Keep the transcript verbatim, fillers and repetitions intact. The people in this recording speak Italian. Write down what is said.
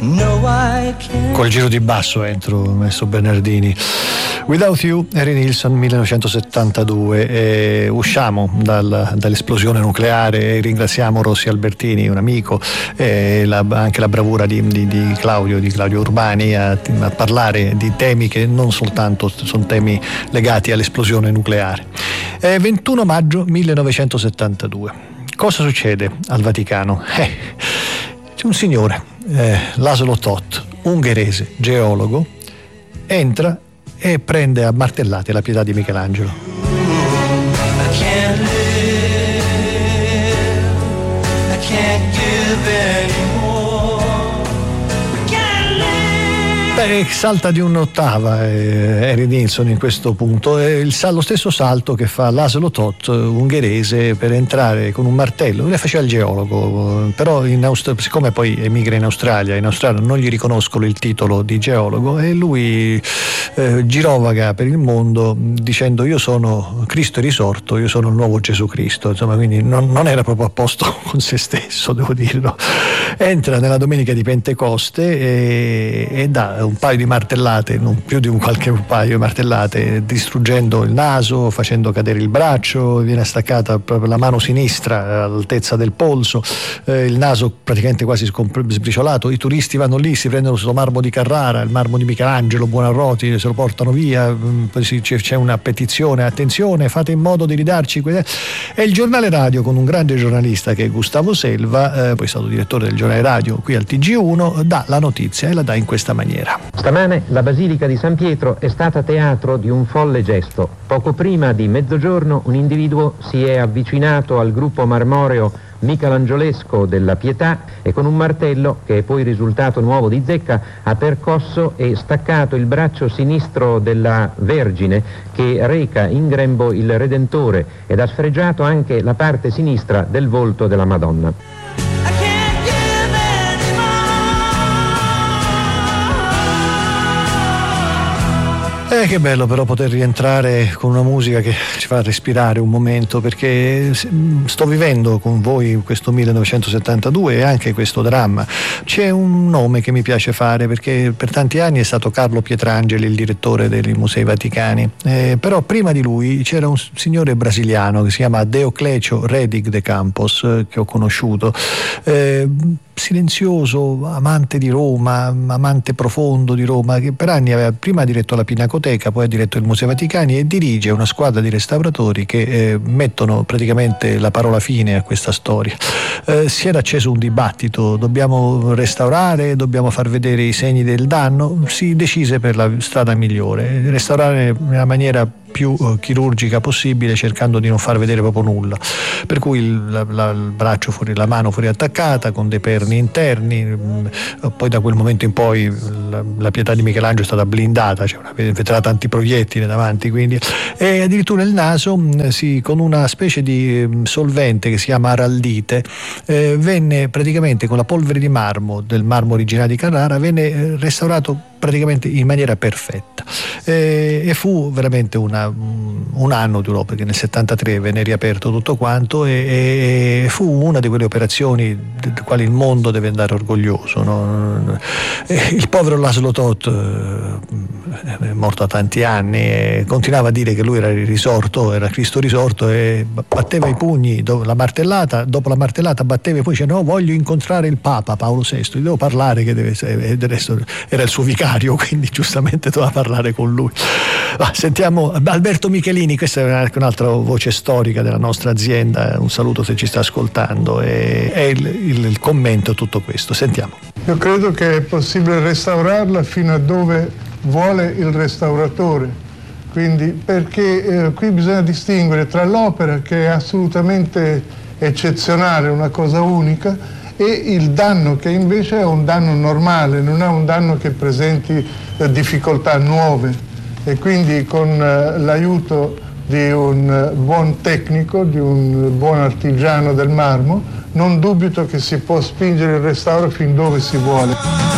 Col giro di basso entro, messo Bernardini. Without You, Harry Nilsson, millenovecentosettantadue. E usciamo dal, dall'esplosione nucleare e ringraziamo Rossi Albertini, un amico, e la, anche la bravura di, di, di Claudio, di Claudio Urbani a, a parlare di temi che non soltanto sono temi legati all'esplosione nucleare. È ventuno maggio millenovecentosettantadue. Cosa succede al Vaticano? Eh, c'è un signore, eh, Laszlo Toth, ungherese, geologo, entra e prende a martellate la Pietà di Michelangelo. I can't live, I can't give anymore, I can't live. Beh, salta di un'ottava eh, Harry Nilsson in questo punto, è il, lo stesso salto che fa Laszlo Toth, ungherese, per entrare con un martello. Lui faceva il geologo, però in Aust- siccome poi emigra in Australia, in Australia non gli riconoscono il titolo di geologo e lui eh, girovaga per il mondo dicendo: io sono Cristo risorto, io sono il nuovo Gesù Cristo. Insomma, quindi non, non era proprio a posto con se stesso, devo dirlo. Entra nella domenica di Pentecoste e, e dà un paio di martellate, non più di un qualche paio di martellate, distruggendo il naso, facendo cadere il braccio, viene staccata proprio la mano sinistra all'altezza del polso, eh, il naso praticamente quasi sbriciolato. I turisti vanno lì, si prendono questo marmo di Carrara, il marmo di Michelangelo, Buonarroti, se lo portano via, poi c'è una petizione: attenzione, fate in modo di ridarci que-. E il giornale radio, con un grande giornalista che è Gustavo Selva, eh, poi è stato direttore del giornale radio qui al T G uno, dà la notizia e la dà in questa maniera. Stamane la Basilica di San Pietro è stata teatro di un folle gesto. Poco prima di mezzogiorno un individuo si è avvicinato al gruppo marmoreo michelangiolesco della Pietà e con un martello, che è poi risultato nuovo di zecca, ha percosso e staccato il braccio sinistro della Vergine che reca in grembo il Redentore ed ha sfregiato anche la parte sinistra del volto della Madonna. Eh, che bello però poter rientrare con una musica che ci fa respirare un momento, perché sto vivendo con voi questo millenovecentosettantadue e anche questo dramma. C'è un nome che mi piace fare, perché per tanti anni è stato Carlo Pietrangeli il direttore dei Musei Vaticani, eh, però prima di lui c'era un signore brasiliano che si chiama Deoclecio Redig de Campos, eh, che ho conosciuto, eh, silenzioso, amante di Roma, amante profondo di Roma, che per anni aveva prima diretto la Pinacoteca, poi ha diretto il Museo Vaticani e dirige una squadra di restauratori che eh, mettono praticamente la parola fine a questa storia. Eh, si era acceso un dibattito: dobbiamo restaurare, dobbiamo far vedere i segni del danno? Si decise per la strada migliore, restaurare nella maniera più uh, chirurgica possibile, cercando di non far vedere proprio nulla, per cui il, la, la, il braccio fuori, la mano fuori attaccata con dei perni interni. Mh, poi da quel momento in poi la, la Pietà di Michelangelo è stata blindata, c'è una vetrata antiproiettile davanti, quindi, e addirittura il naso mh, si, con una specie di mh, solvente che si chiama araldite, eh, venne praticamente con la polvere di marmo del marmo originale di Carrara, venne eh, restaurato praticamente in maniera perfetta, e, e fu veramente una, un anno durò, perché nel settantatré venne riaperto tutto quanto e, e fu una di quelle operazioni di quali il mondo deve andare orgoglioso, no? Il povero Laszlo Toth è morto a tanti anni e continuava a dire che lui era il risorto, era Cristo risorto, e batteva i pugni, la martellata, dopo la martellata batteva e poi diceva: no, voglio incontrare il Papa Paolo sesto, gli devo parlare, che deve, e del resto era il suo vicario, quindi giustamente doveva parlare con lui. Ma sentiamo Alberto Michelini, questa è anche un'altra voce storica della nostra azienda, un saluto se ci sta ascoltando, e è il, il, il commento a tutto questo. Sentiamo. Io credo che è possibile restaurarla fino a dove vuole il restauratore, quindi perché eh, qui bisogna distinguere tra l'opera, che è assolutamente eccezionale, una cosa unica, e il danno, che invece è un danno normale, non è un danno che presenti eh, difficoltà nuove, e quindi con eh, l'aiuto di un eh, buon tecnico, di un buon artigiano del marmo, non dubito che si può spingere il restauro fin dove si vuole.